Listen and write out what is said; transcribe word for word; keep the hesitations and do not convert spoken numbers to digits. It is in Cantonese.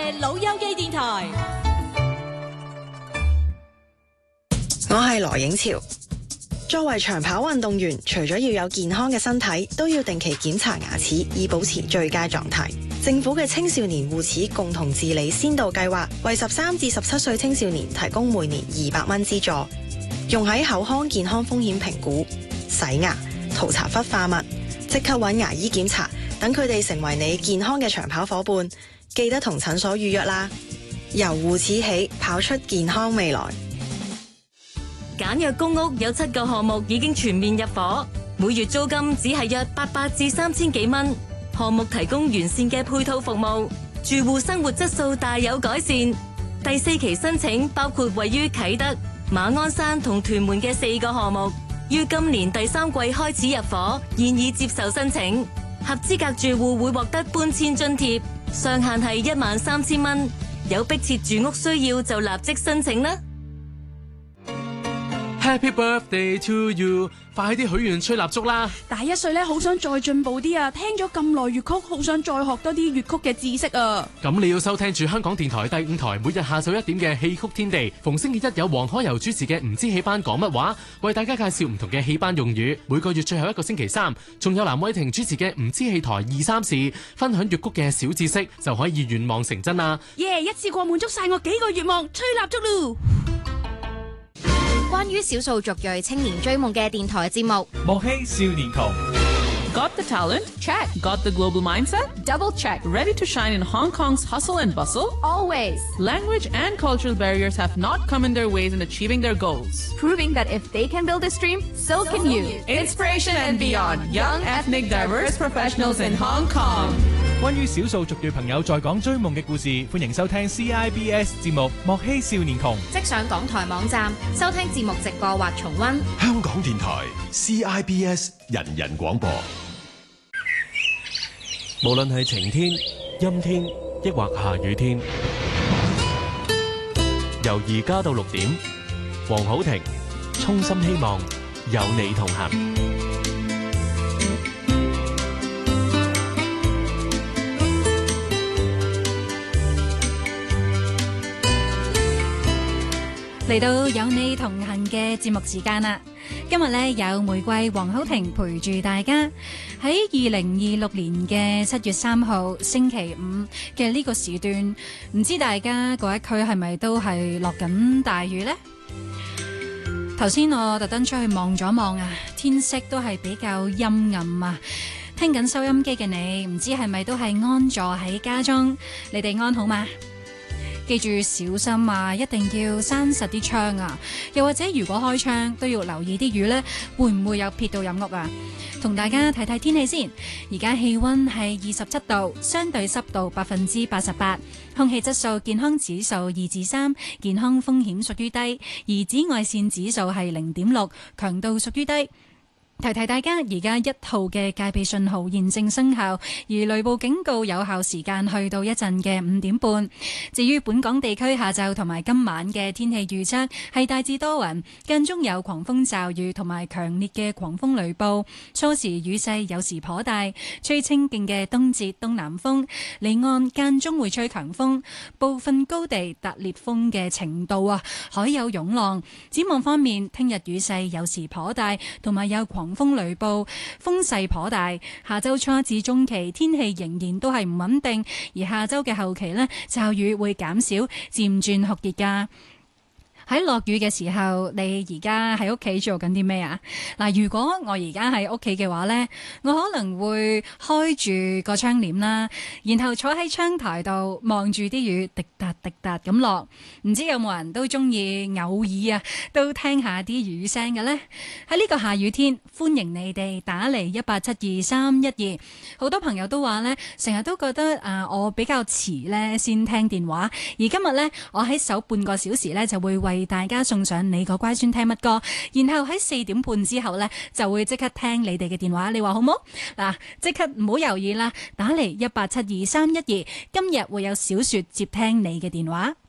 嘅老友記電台。 我係羅影潮。作為長跑運動員，除咗要有健康嘅身體，都要定期檢查牙齒，以保持最佳狀態。政府嘅青少年護齒共同治理先導計劃，為十三至十七歲青少年提供每年二百蚊資助，用喺口腔健康風險評估、洗牙、塗搽氟化物、即刻揾牙醫檢查，等佢哋成為你健康嘅長跑伙伴。記得同診所預約啦。由護齒起，跑出健康未來。 簡約公屋有七個項目已經全面入伙，每月租金只係約八百至三千幾蚊。項目提供完善嘅配套服務，住戶生活質素大有改善。第四期申請包括位於啟德、馬鞍山同屯門嘅四個項目，於今年第三季開始入伙，現已接受申請。合資格住戶會獲得搬遷津貼，上限係一萬三千蚊。有迫切住屋需要就立即申請啦。 Happy birthday to you！ 快啲許願吹蠟燭啦！ 大一歲咧，好想再進步啲啊！聽咗咁耐粵曲，好想再學多啲粵曲嘅知識啊！ 咁你要收聽住香港電台第五台，每日下晝一點嘅戲曲天地，逢星期一有黃可柔主持嘅唔知戲班講乜話，為大家介紹唔同嘅戲班用語。每個月最後一個星期三，仲有藍偉霆主持嘅唔知戲台二三事，分享粵曲嘅小知識，就可以願望成真啦！ 耶、yeah, 一次過滿足晒我幾個願望，吹蠟燭嚕！ 關於少數族裔青年追夢嘅電台節目， 莫欺少年窮。Got the talent? Check. Got the global mindset? Double check. Ready to shine in Hong Kong's hustle and bustle? Always. Language and cultural barriers have not come in their ways in achieving their goals. Proving that if they can build this dream, so, so can you. Inspiration and beyond. Young, ethnic, diverse professionals in Hong Kong. 關於少數族裔朋友在港追夢嘅故事，歡迎收聽 C I B S 節目《莫欺少年窮》。 即上港台網站收聽節目直播或重溫。 香港電台 C I B S 人人廣播。 無論係晴天、陰天，抑或下雨天，由而家到六點，黃好庭衷心希望有你同行。 嚟到有你同行嘅節目時間啦！今日咧有玫瑰黃好庭陪住大家喺二零二六年嘅七月三號星期五嘅呢個時段，唔知大家嗰一區係咪都係落緊大雨呢？頭先我特登出去望咗望啊，天色都係比較陰暗啊！聽緊收音機嘅你，唔知係咪都係安坐喺家中？你哋安好嗎？記住小心啊，一定要閂實啲窗啊，又或者如果開窗都要留意啲雨呢，會唔會有撇到入屋啊？同大家睇睇天氣先。而家氣溫係二十七度，相對濕度百分之八十八，空氣質素健康指數二至三，健康風險屬於低，而紫外線指數係零點六，強度屬於低。提提大家，而家一號嘅戒備信號現正生效，而雷暴警告有效時間去到一陣嘅五點半。至於本港地區下晝同埋今晚嘅天氣預測係大致多雲，間中有狂風驟雨同埋強烈嘅狂風雷暴，初時雨勢有時頗大，吹清勁嘅東至東南風，離岸間中會吹強風，部分高地達烈風嘅程度啊，海有湧浪。展望方面，聽日雨勢有時頗大，同埋有狂風雷暴，風勢頗大。下周初至中期天氣仍然都係唔穩定，而下周嘅後期呢，驟雨會減少，漸轉酷熱㗎。喺落雨嘅時候，你而家喺屋企做緊啲咩啊？嗱，如果我而家喺屋企嘅話呢，我可能會開住個窗簾啦，然後坐喺窗台度望住啲雨滴答滴答咁落。唔知有冇人都中意偶爾啊，都聽下啲雨聲嘅呢？喺呢個下雨天，歡迎你哋打嚟一八七二三一二。好多朋友都話呢，成日都覺得啊、呃，我比較遲呢先聽電話，而今日呢，我喺首半個小時呢就會為大家送上你個乖孫聽乜歌，然後喺四點半之後呢，就會即刻聽你哋嘅電話，你話好冇？嗱，即刻唔好猶豫啦，打嚟一八七二三一二，今日會有小雪接聽你嘅電話。